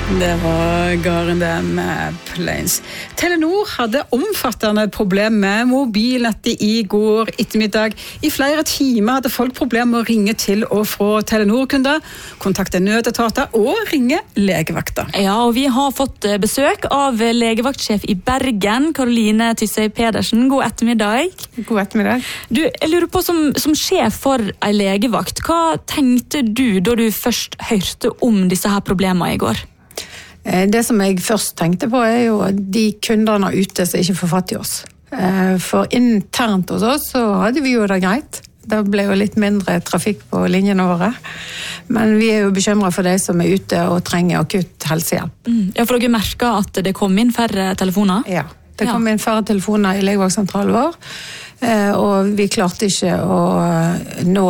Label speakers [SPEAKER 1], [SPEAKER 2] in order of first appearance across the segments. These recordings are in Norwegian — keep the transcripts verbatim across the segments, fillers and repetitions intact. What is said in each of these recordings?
[SPEAKER 1] Det var Garden med Plains. Telenor hadde omfattende problem med mobilnettet i går ettermiddag. I flere timer hadde folk problemer med å ringe til og fra Telenor-kunder, kontakte nødetater og ringe legevakta.
[SPEAKER 2] Ja, og vi har fått besøk av legevaktsjef i Bergen, Karoline Tysøy Pedersen. God ettermiddag.
[SPEAKER 3] God ettermiddag.
[SPEAKER 2] Du, jeg lurer på, som, som sjef for en legevakt, hva tenkte du da du først hørte om disse her problemene i går?
[SPEAKER 3] Det som jeg først tenkte på er jo de kunderne ute som ikke får fatt i oss. For internt hos oss så hadde vi jo det greit. Det ble jo litt mindre trafikk på linjene våre. Men vi er jo bekymret for de som er ute og trenger akutt helsehjelp.
[SPEAKER 2] Mm. Ja, for dere merket at det kom inn færre telefoner?
[SPEAKER 3] Ja, det kom inn færre telefoner i legevaktsentralen vår. Og vi klarte ikke å nå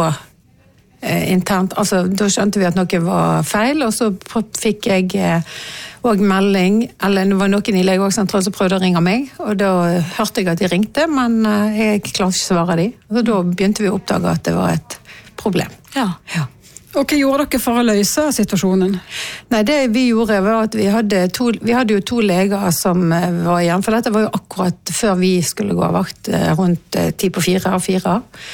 [SPEAKER 3] internt, altså da skjønte vi at noe var feil, og så fikk jeg også melding, eller det var noen i legevaktssentralen som prøvde å ringe meg, og da hørte jeg at de ringte, men jeg klarte ikke å svare de, og da begynte vi å oppdage at det var et problem.
[SPEAKER 2] Ja.
[SPEAKER 3] Ja.
[SPEAKER 1] Og hva gjorde dere for å løse situasjonen?
[SPEAKER 3] Nei, det vi gjorde var at vi hadde, to, vi hadde jo to leger som var igjen, for dette var jo akkurat før vi skulle gå av vakt, rundt ti på fire og fire.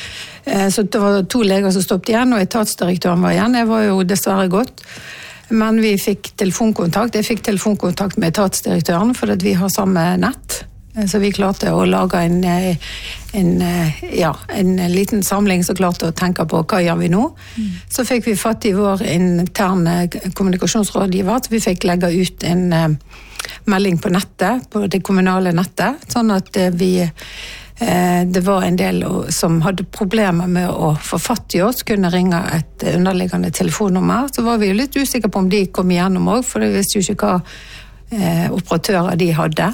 [SPEAKER 3] Så det var to leger som stoppet igjen, og etatsdirektøren var igjen. Jeg var jo dessverre gått. Men vi fikk telefonkontakt. Jeg fikk telefonkontakt med etatsdirektøren, for at vi har samme nett. Så vi klarte å lage en, en, ja, en liten samling som klarte å tenke på hva gjør vi nå. Mm. Så fikk vi fatt i vår interne kommunikasjonsrådgiver, så vi fikk legge ut en melding på nettet, på det kommunale nettet, sånn at vi det var en del som hadde problemer med å få fatt i oss, kunne ringe et underliggende telefonnummer. Så var vi jo litt usikre på om de kom igjennom også, for vi visste jo ikke hva eh, operatører de hadde.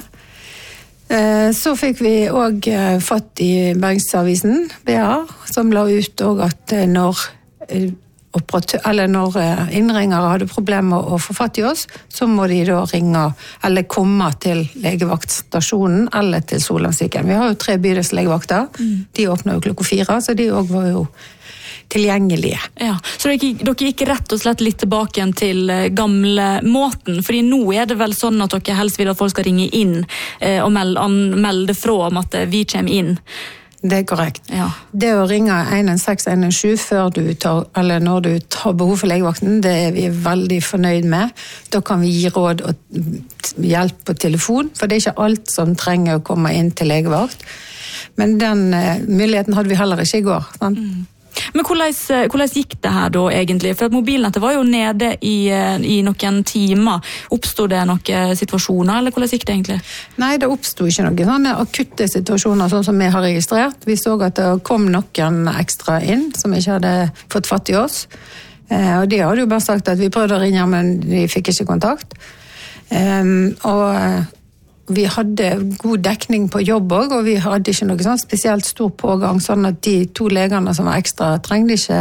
[SPEAKER 3] Eh, så fikk vi også fatt i Bergensavisen, B A, som la ut også at når eh, operatør, eller når innringere hadde problemer med å få fatt i oss, så må de da ringe, eller komme til legevaktstasjonen, eller til Solheimssykehuset. Vi har jo tre bydelslegevakter, mm. de åpner jo klokka fire, så de også var jo tilgjengelige.
[SPEAKER 2] Ja, så dere, dere gikk rett og slett litt tilbake igjen til gamle måten, fordi nå er det vel sånn at dere helst vil at folk skal ringe inn eh, og melde, melde fra om at vi kommer inn.
[SPEAKER 3] Det er korrekt.
[SPEAKER 2] Ja.
[SPEAKER 3] Det å ringe en seks en sju før du tar, eller når du tar behov for legevakten, det er vi veldig fornøyd med. Da kan vi gi råd og hjelp på telefon, for det er ikke alt som trenger å komme inn til legevakt. Men den uh, muligheten hadde vi heller ikke i går. Sant?
[SPEAKER 2] Mm. Men hvordan, hvordan gikk det her da egentlig? For at mobilnettet var jo nede i, i noen timer. Oppstod det noen situasjoner, eller hvordan gikk det egentlig?
[SPEAKER 3] Nei, det oppstod ikke noen sånne akutte situasjoner, sånn som vi har registrert. Vi så at det kom noen ekstra inn, som ikke hadde fått fatt i oss. Eh, og de hadde jo bare sagt at vi prøvde å ringe, men de fikk ikke kontakt. Eh, og vi hadde god dekning på jobb også, og vi hadde ikke noe sånn spesielt stor pågang, sånn at de to legene som var ekstra trengte ikke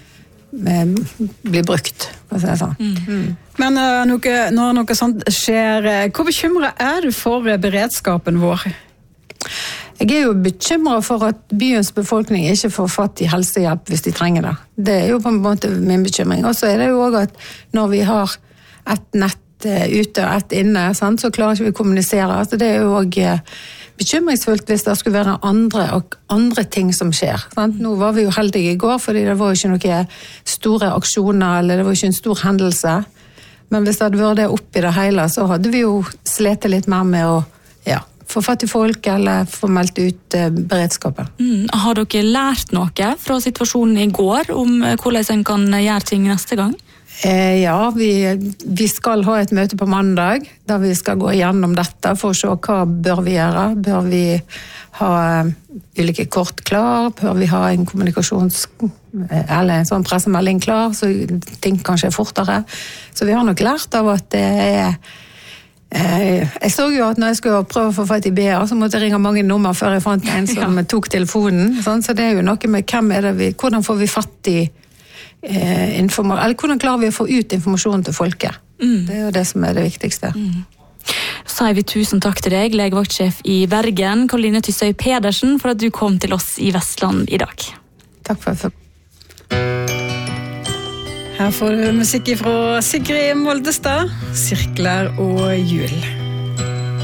[SPEAKER 3] eh, bli brukt, for å si det sånn. Mm. Mm.
[SPEAKER 1] Men uh, noe, når noe sånt skjer, hvor bekymret er du for beredskapen vår?
[SPEAKER 3] Jeg er jo bekymret for at byens befolkning ikke får fatt i helsehjelp hvis de trenger det. Det er jo på en måte min bekymring. Og så er det jo også at når vi har et nett ute og ett inne, sant? Så klarer ikke vi å kommunisere. Altså, det er jo også bekymringsfullt hvis det skulle være andre, og andre ting som skjer. Sant? Nå var vi jo heldige i går, fordi det var jo ikke noen store aksjoner, eller det var ikke en stor hendelse. Men hvis det hadde vært det opp i det hele, så hadde vi jo slet litt mer med å ja, få fatt i folk, eller få meldt ut eh, beredskapen.
[SPEAKER 2] Mm. Har dere lært noe fra situasjonen i går om hvordan en kan gjøre ting neste gang?
[SPEAKER 3] Eh, ja, vi, vi skal ha et møte på mandag, der vi skal gå gjennom dette for å se hva bør vi gjøre. Bør vi ha ulike kort klar? Bør vi ha en kommunikasjons... eller en sånn pressemelding klar, så ting kanskje er fortere. Så vi har nok lært av at det er... Eh, jeg så jo at når jeg skulle prøve å få fatt i B A, så måtte jeg ringe mange nummer før jeg fant en som ja. tok telefonen. Sånn, så det er jo noe med hvem er det vi... Hvordan får vi fatt i... Eh, informa- eller hvordan klarer vi å få ut informasjon til folket? Mm. Det er jo det som er det viktigste. Mm.
[SPEAKER 2] Så sier vi tusen takk til deg, legevaktsjef i Bergen, Karoline Tysøy Pedersen, for at du kom til oss i Vestland i dag.
[SPEAKER 3] Takk for at jeg fikk.
[SPEAKER 1] Her får du musikk fra Sigrid Moldestad, Sirkler og jul.